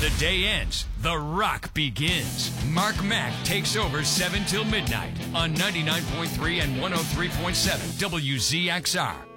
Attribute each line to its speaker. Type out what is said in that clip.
Speaker 1: the day ends, the rock begins. Mark Mack takes over 7 till midnight on 99.3 and 103.7 WZXR.